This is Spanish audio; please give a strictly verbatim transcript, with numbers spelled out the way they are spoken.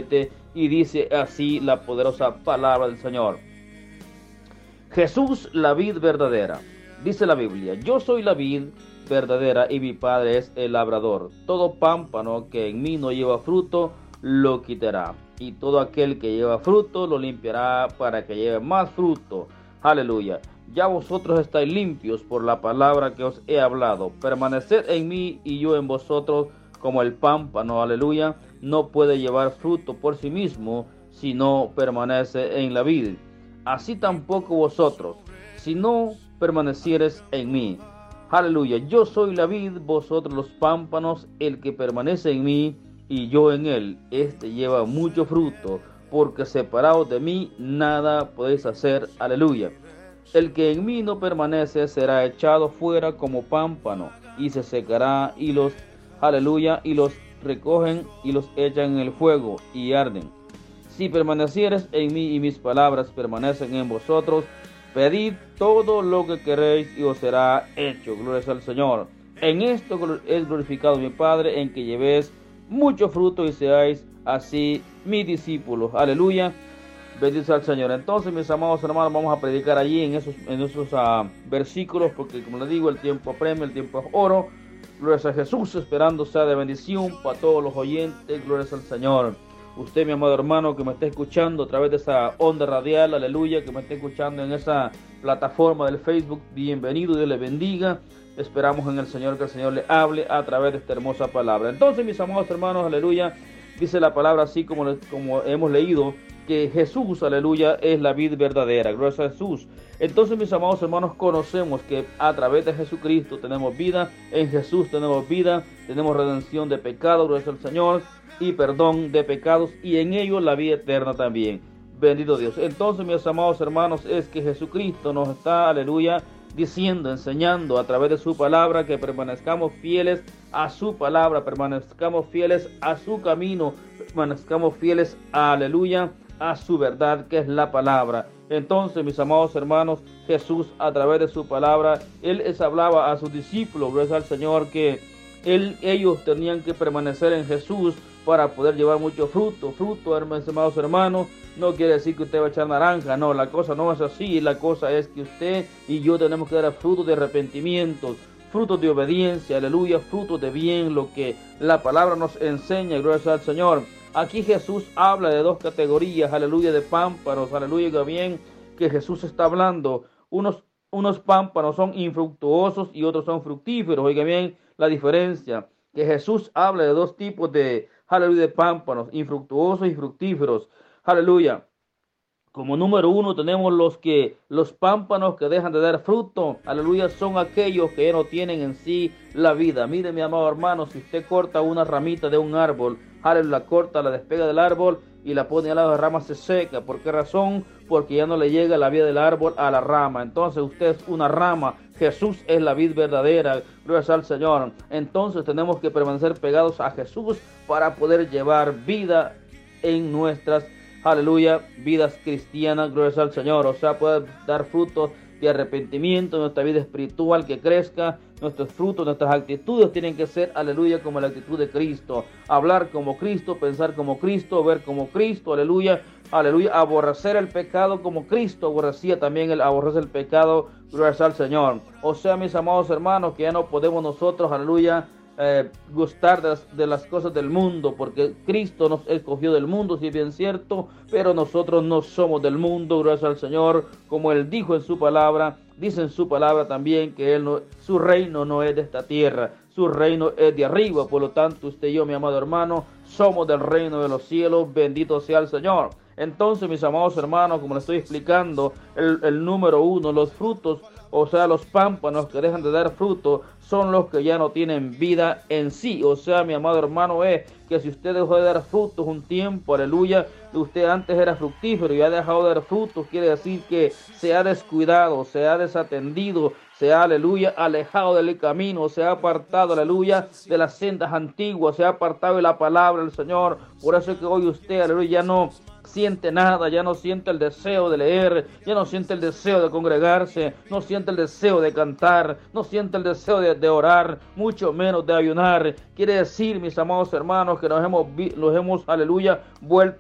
siete, y dice así la poderosa palabra del Señor. Jesús, la vid verdadera. Dice la Biblia: yo soy la vid verdadera y mi Padre es el labrador. Todo pámpano que en mí no lleva fruto, lo quitará. Y todo aquel que lleva fruto, lo limpiará para que lleve más fruto. Aleluya. Ya vosotros estáis limpios por la palabra que os he hablado. Permaneced en mí y yo en vosotros, como el pámpano, aleluya, no puede llevar fruto por sí mismo si no permanece en la vid. Así tampoco vosotros, si no permanecieres en mí. Aleluya. Yo soy la vid, vosotros los pámpanos. El que permanece en mí y yo en él, este lleva mucho fruto, porque separados de mí nada podéis hacer. Aleluya. El que en mí no permanece será echado fuera como pámpano y se secará, y los, aleluya, y los recogen y los echan en el fuego y arden. Si permanecieres en mí y mis palabras permanecen en vosotros, pedid todo lo que queréis y os será hecho. Gloria al Señor. En esto es glorificado mi Padre, en que llevéis mucho fruto y seáis así mis discípulos. Aleluya. Bendito al Señor. Entonces, mis amados hermanos, vamos a predicar allí en esos, en esos uh, versículos, porque como les digo, el tiempo apremia, el tiempo es oro. Gloria a Jesús, esperando sea de bendición para todos los oyentes. Gloria al Señor. Usted, mi amado hermano, que me está escuchando a través de esa onda radial, aleluya, que me está escuchando en esa plataforma del Facebook, bienvenido, Dios le bendiga. Esperamos en el Señor que el Señor le hable a través de esta hermosa palabra. Entonces, mis amados hermanos, aleluya, dice la palabra así como, como hemos leído, que Jesús, aleluya, es la vid verdadera. Gloria a Jesús. Entonces, mis amados hermanos, conocemos que a través de Jesucristo tenemos vida, en Jesús tenemos vida, tenemos redención de pecado, gloria al Señor, y perdón de pecados, y en ello la vida eterna también. Bendito Dios. Entonces, mis amados hermanos, es que Jesucristo nos está, aleluya, diciendo, enseñando a través de su palabra que permanezcamos fieles a su palabra, permanezcamos fieles a su camino, permanezcamos fieles, aleluya, a su verdad, que es la palabra. Entonces, mis amados hermanos, Jesús a través de su palabra, Él les hablaba a sus discípulos, gracias al Señor, que él, ellos tenían que permanecer en Jesús para poder llevar mucho fruto. Fruto, hermanos hermanos, no quiere decir que usted va a echar naranja, no, la cosa no es así. La cosa es que usted y yo tenemos que dar frutos de arrepentimiento, frutos de obediencia, aleluya, frutos de bien, lo que la palabra nos enseña, gracias al Señor. Aquí Jesús habla de dos categorías, aleluya, de pámpanos, aleluya, que bien que Jesús está hablando. Unos, unos pámpanos son infructuosos y otros son fructíferos. Oiga bien la diferencia, que Jesús habla de dos tipos de, aleluya, de pámpanos, infructuosos y fructíferos. Aleluya. Como número uno tenemos los que los pámpanos que dejan de dar fruto, aleluya, son aquellos que ya no tienen en sí la vida. Mire, mi amado hermano, si usted corta una ramita de un árbol, aleluya, la corta, la despega del árbol y la pone al lado de la rama, se seca. ¿Por qué razón? Porque ya no le llega la vida del árbol a la rama. Entonces usted es una rama, Jesús es la vid verdadera, gloria al Señor. Entonces tenemos que permanecer pegados a Jesús para poder llevar vida en nuestras, aleluya, vidas cristianas, gloria al Señor. O sea, puede dar frutos de arrepentimiento, nuestra vida espiritual que crezca, nuestros frutos, nuestras actitudes tienen que ser, aleluya, como la actitud de Cristo. Hablar como Cristo, pensar como Cristo, ver como Cristo, aleluya, aleluya, aborrecer el pecado como Cristo aborrecía también el aborrecer el pecado, gloria al Señor. O sea, mis amados hermanos, que ya no podemos nosotros, aleluya, Eh, gustar de las, de las cosas del mundo, porque Cristo nos escogió del mundo, si es bien cierto, pero nosotros no somos del mundo, gracias al Señor, como Él dijo en su palabra. Dice en su palabra también que él no, su reino no es de esta tierra, su reino es de arriba. Por lo tanto, usted y yo, mi amado hermano, somos del reino de los cielos, bendito sea el Señor. Entonces, mis amados hermanos, como les estoy explicando, el, el número uno, los frutos, o sea, los pámpanos que dejan de dar fruto, son los que ya no tienen vida en sí. O sea, mi amado hermano, es que si usted dejó de dar frutos un tiempo, aleluya, usted antes era fructífero y ha dejado de dar frutos, quiere decir que se ha descuidado, se ha desatendido, se ha, aleluya, alejado del camino, se ha apartado, aleluya, de las sendas antiguas, se ha apartado de la palabra del Señor. Por eso es que hoy usted, aleluya, ya no siente nada, ya no siente el deseo de leer, ya no siente el deseo de congregarse, no siente el deseo de cantar, no siente el deseo de, de orar, mucho menos de ayunar. Quiere decir, mis amados hermanos, que nos hemos, nos hemos, aleluya, vuelto